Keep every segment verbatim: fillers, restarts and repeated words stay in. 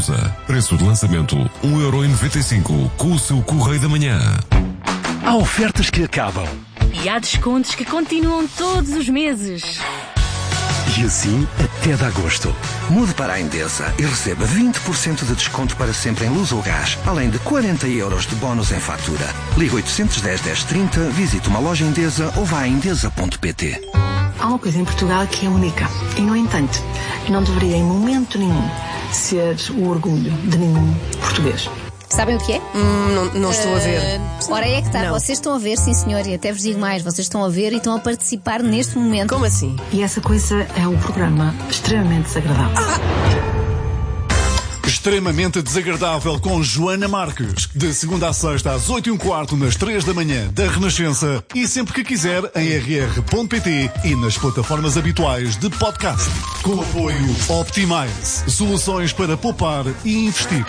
Preço de lançamento um euro e noventa e cinco com o seu Correio da Manhã. Há ofertas que acabam. E há descontos que continuam todos os meses. E assim até de agosto. Mude para a Endesa e receba vinte por cento de desconto para sempre em luz ou gás, além de quarenta euros de bónus em fatura. Liga oitocentos e dez, dez trinta, visite uma loja Endesa ou vá a endesa ponto pt. Há uma coisa em Portugal que é única e, no entanto, não deveria em momento nenhum ser o orgulho de nenhum português. Sabem o que é? Hum, não, não estou a ver. Uh, ora, é que está. Não. Vocês estão a ver, sim senhor, e até vos digo mais, vocês estão a ver e estão a participar neste momento. Como assim? E essa coisa é um programa extremamente desagradável. Ah! Extremamente Desagradável com Joana Marques. De segunda a sexta às oito e um quarto nas três da manhã da Renascença e sempre que quiser em r r ponto p t e nas plataformas habituais de podcast. Com o apoio Optimize. Soluções para poupar e investir.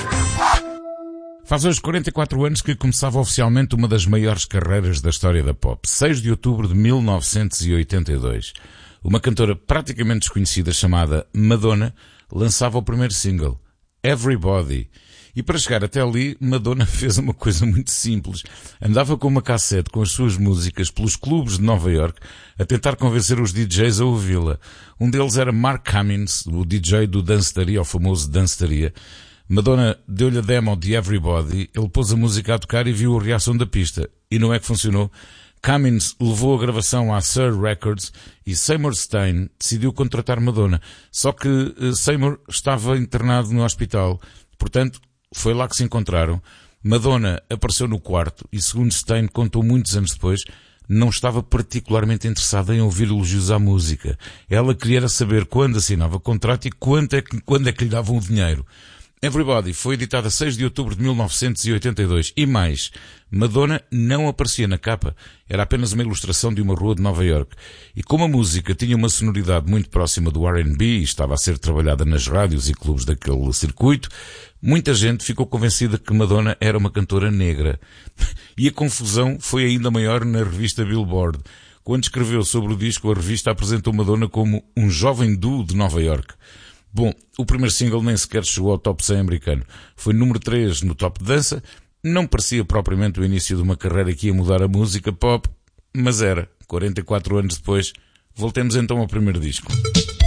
Faz hoje quarenta e quatro anos que começava oficialmente uma das maiores carreiras da história da pop. seis de outubro de mil novecentos e oitenta e dois. Uma cantora praticamente desconhecida chamada Madonna lançava o primeiro single, Everybody. E para chegar até ali, Madonna fez uma coisa muito simples. Andava com uma cassete com as suas músicas pelos clubes de Nova York a tentar convencer os D Js a ouvi-la. Um deles era Mark Cummins, o D J do Dancetaria, o famoso Dancetaria. Madonna deu-lhe a demo de Everybody, ele pôs a música a tocar e viu a reação da pista. E não é que funcionou. Cummins levou a gravação à Sur Records e Seymour Stein decidiu contratar Madonna. Só que uh, Seymour estava internado no hospital, portanto foi lá que se encontraram. Madonna apareceu no quarto e, segundo Stein contou muitos anos depois, não estava particularmente interessada em ouvir elogios à música. Ela queria saber quando assinava contrato e quando é que, quando é que lhe davam o dinheiro. Everybody foi editada a seis de outubro de mil novecentos e oitenta e dois. E mais, Madonna não aparecia na capa. Era apenas uma ilustração de uma rua de Nova York. E como a música tinha uma sonoridade muito próxima do R and B e estava a ser trabalhada nas rádios e clubes daquele circuito, muita gente ficou convencida que Madonna era uma cantora negra. E a confusão foi ainda maior na revista Billboard. Quando escreveu sobre o disco, a revista apresentou Madonna como um jovem duo de Nova York. Bom, o primeiro single nem sequer chegou ao top cem americano. Foi número três no top de dança. Não parecia propriamente o início de uma carreira que ia mudar a música pop, mas era. quarenta e quatro anos depois, voltemos então ao primeiro disco.